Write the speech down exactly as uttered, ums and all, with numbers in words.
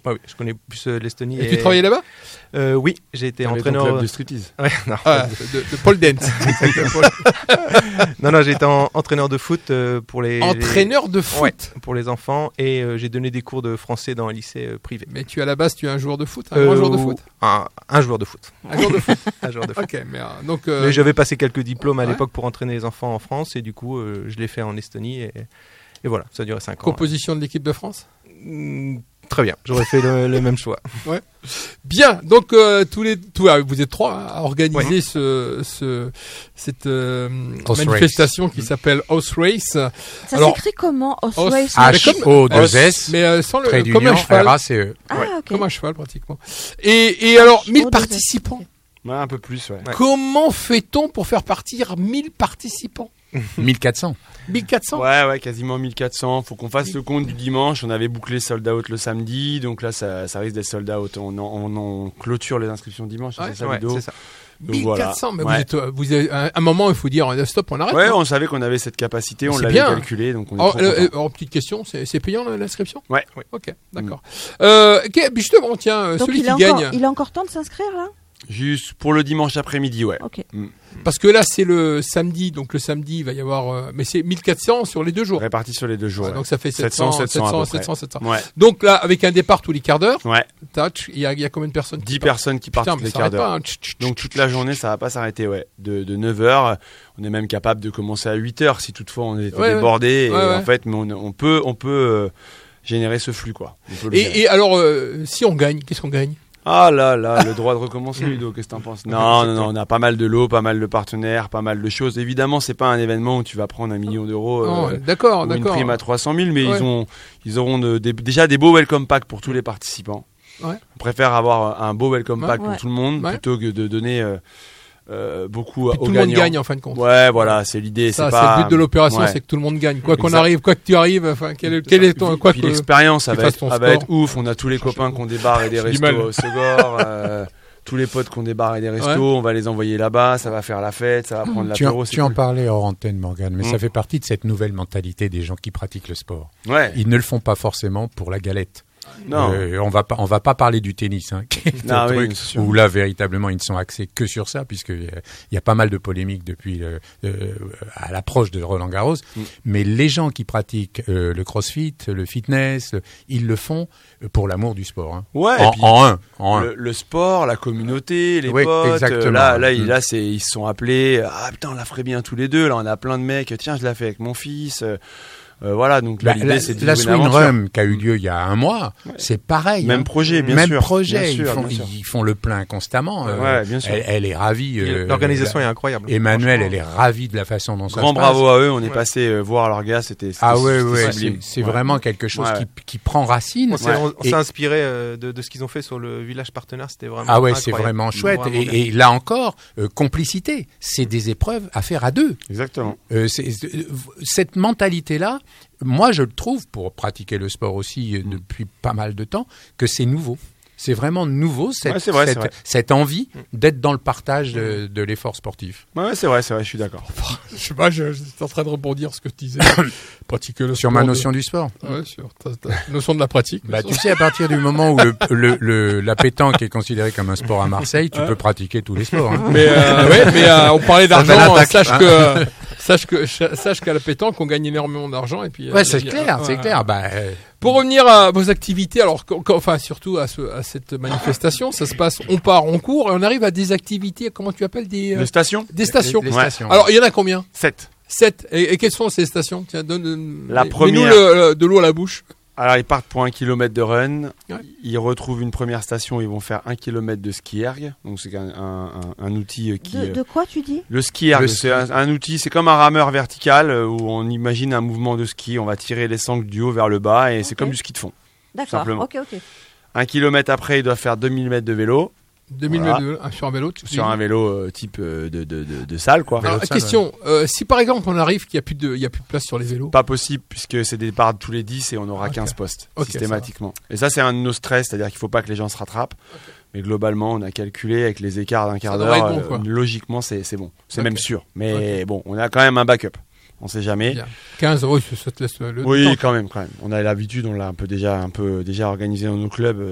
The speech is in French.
Ouais, oui, je connais plus euh, l'Estonie. Et, et tu travaillais là-bas? euh, Oui, j'ai été T'avais entraîneur ton club de striptease. Ouais, non. Ah, de, de pole dance. non, non, j'ai été en, entraîneur de foot euh, pour les Entraîneur de les... foot. Ouais, pour les enfants et euh, j'ai donné des cours de français dans un lycée euh, privé. Mais tu à la base, tu es un joueur de foot, un Euh, grand joueur de foot. Un, un joueur de foot. Un joueur de foot. Un joueur de foot. Ok, mais euh, donc. Euh... Mais j'avais passé quelques diplômes à Ouais. l'époque pour entraîner les enfants en France et du coup euh, je l'ai fait en Estonie et, et voilà, ça a duré cinq ans. Composition de l'équipe de France. Mm, Très bien, j'aurais fait le, le même choix. Ouais. Bien, donc euh, tous les, tous, ah, vous êtes trois hein, à organiser Ouais. ce, ce, cette euh, Horse manifestation qui s'appelle Horse Race. Ça Alors, s'écrit comment? Horse Horse- Race. Ah, H O deux S, Mais euh, sans le, trait comme un d'union, cheval, R A C E. Ah, ouais. ok. comme un cheval pratiquement. Et, et alors, mille Oh, deux S. participants. Ouais, un peu plus, ouais. Ouais. Comment fait-on pour faire partir mille participants? mille quatre cents. mille quatre cents. Ouais, ouais, quasiment mille quatre cents. Faut qu'on fasse le compte du dimanche. On avait bouclé sold out le samedi, donc là, ça, ça risque d'être sold out. On, en- on, en clôture les inscriptions dimanche. Ouais, c'est ça, Ouais, Ludo. c'est ça. Donc mille quatre cents. voilà. Mais Ouais. vous êtes, vous avez, à un moment, il faut dire, euh, stop, on arrête. Ouais, non on savait qu'on avait cette capacité, on C'est l'avait bien. calculé, donc on est Alors, trop euh, content. euh, alors, petite question, c'est, c'est payant la- l'inscription? Ouais. Ouais. Ok, d'accord. Euh, ok, puis justement, tiens, euh, Donc celui il qui a, gagne, encore, il a encore temps de s'inscrire là? Juste pour le dimanche après-midi, ouais. Ok. parce que là c'est le samedi, donc le samedi il va y avoir, euh, mais c'est mille quatre cents sur les deux jours. Réparti sur les deux jours. Ouais, ouais. donc ça fait sept sept cents, cents, sept cents à peu près. sept cents, sept cents. Ouais. Donc là, avec un départ tous les quarts d'heure, Ouais. touch, il y a, il y a combien de personnes? qui dix partent personnes qui partent Putain, tous mais les ça quarts arrête pas, d'heure. hein. Tch, tch, Donc tch, toute la journée, ça va pas s'arrêter, ouais. De, de neuf heures, on est même capable de commencer à huit heures si toutefois on était Ouais, ouais. débordé. Et Ouais, ouais. en fait, mais on, on peut, on peut euh, générer ce flux, quoi. On peut le générer. Et, et alors, euh, si on gagne, qu'est-ce qu'on gagne? Ah là là, le droit de recommencer, Ludo, qu'est-ce que t'en penses? Non, non, non, on a pas mal de lots, pas mal de partenaires, pas mal de choses. Évidemment, c'est pas un événement où tu vas prendre un million d'euros. Non, euh, d'accord, ou une d'accord. prime à trois cent mille, mais Ouais. ils ont, ils auront de- des- déjà des beaux welcome packs pour tous les participants. Ouais. On préfère avoir un beau welcome Ouais. pack pour Ouais. tout le monde Ouais. plutôt que de donner euh, euh, beaucoup Puis aux tout le monde gagnants. gagne en fin de compte. Ouais, voilà, c'est l'idée. Ça, c'est c'est pas... le but de l'opération, ouais. c'est que tout le monde gagne. Quoi qu'on Exact. arrive, quoi que tu arrives, enfin, quel, est- quel est ton, Puis- quoi puis que. l'expérience, ça tu va, fasses être, ton ça va être sport. ouf. On a tous les copains qu'on débarre et des J'ai du restos mal. au Segor. euh, tous les potes qu'on débarre et des restos, Ouais. on va les envoyer là-bas. Ça va faire la fête, ça va prendre Tu, en, l'apéro. c'est tu en cool. parlais hors antenne, Morgane, mais Mm. ça fait partie de cette nouvelle mentalité des gens qui pratiquent le sport. Ouais. Ils ne le font pas forcément pour la galette. Non. Euh, on va pas, on va pas parler du tennis, hein, qui est Non, un oui, truc c'est sûr. où là véritablement ils ne sont axés que sur ça, puisqu'il y, a- il y a pas mal de polémiques depuis le- euh, à l'approche de Roland Garros. Mm. Mais les gens qui pratiquent euh, le CrossFit, le fitness, le- ils le font pour l'amour du sport. Hein. Ouais. En, et puis, en un, en un. le, le sport, la communauté, les Oui, potes. exactement. euh, Là, là, il- Mm. là, c'est, ils se sont appelés. Ah putain, on la ferait bien tous les deux. Là, on a plein de mecs. Tiens, je la fais avec mon fils. Euh, euh, voilà. Donc là, La, l'idée, la, c'est de la vivre une Swing aventure. Rum qui a eu lieu il y a un mois, Ouais. c'est pareil. Même hein. projet, bien Même sûr. projet, Bien ils, sûr, font, bien sûr. ils font le plein constamment. euh, Ouais, bien sûr. Elle, elle est ravie. euh, L'organisation la- est incroyable. Emmanuel, elle Franchement. est ravie de la façon dont ça Grand se passe. bravo à eux. On est Ouais. passé euh, voir leur gars. C'était. c'était- Ah ouais, c'était ouais, sublime. c'est, c'est Ouais. vraiment quelque chose Ouais. qui, qui prend racine. On s'est, Ouais. on- on Et- s'est inspiré euh, de, de ce qu'ils ont fait sur le village partenaire, c'était vraiment Ah ouais, c'est incroyable. vraiment chouette. Vraiment bien. Et, et là encore, euh, complicité. C'est des épreuves à faire à deux. Exactement. Euh, c'est, c'est- euh, cette mentalité-là, moi je le trouve, pour pratiquer le sport aussi euh, depuis pas mal de temps, que c'est nouveau. C'est vraiment nouveau, cette, Ouais, c'est vrai, cette, c'est vrai. cette envie d'être dans le partage de, de l'effort sportif. Ouais, ouais, c'est vrai, c'est vrai. Je suis d'accord. Je sais pas, je, j'étais en train de rebondir ce que tu disais. Pratiquer le Sur sport ma de- notion du sport. Ouais, sur ta, ta notion de la pratique. Bah, tu sais, à partir du moment où le, le, le- la pétanque est considérée comme un sport à Marseille, tu peux pratiquer tous les sports. Hein. Mais euh, ouais, mais euh, on parlait Ça fait d'argent. l'attaque, Sache hein. que, euh, sache que, cha- sache qu'à la pétanque, on gagne énormément d'argent et puis. euh, Ouais, c'est il y a- clair, c'est ouais. clair. Bah, euh, Pour revenir à vos activités, alors, quand- quand- enfin, surtout à, ce, à cette manifestation, ça se passe, on part, on court et on arrive à des activités, comment tu appelles des, euh, Les stations. des stations. les, les Ouais. stations. Alors, il y en a combien? sept. Sept. Et, et quelles sont ces stations? Tiens, donne, donne- La mets- première. mets-nous le- le- de l'eau à la bouche. Alors ils partent pour un kilomètre de run, Ouais. ils retrouvent une première station, ils vont faire un kilomètre de ski erg, donc c'est un, un, un- un outil euh, qui... De, euh, de quoi tu dis? Le ski erg, Le c'est ski. un, un outil, c'est comme un rameur vertical euh, où on imagine un mouvement de ski, on va tirer les sangles du haut vers le bas et c'est Ok. comme du ski de fond. D'accord. simplement. Ok, ok. Un kilomètre après, ils doivent faire deux mille mètres de vélo, deux mille Voilà. mètres de- sur un vélo. Tu sur un vélo euh, type euh, de, de, de, de salle quoi. Alors, de salle, question, euh, si par exemple on arrive qu'il n'y a, plus de- il y a plus de place sur les vélos, Pas possible puisque c'est des départs tous les dix et on aura Ok. quinze postes Ok, systématiquement. Et ça c'est un de nos stress, c'est-à-dire qu'il faut pas que les gens se rattrapent. Mais globalement, on a calculé avec les écarts d'un quart Ça devrait d'heure, être bon, quoi. euh, logiquement c'est c'est bon, c'est Ok. même sûr. Mais bon, on a quand même un backup. On sait jamais. Bien. quinze euros, ça te laisse le Oui, temps. quand même, quand même. On a l'habitude, on l'a un peu déjà, un peu déjà organisé dans nos clubs.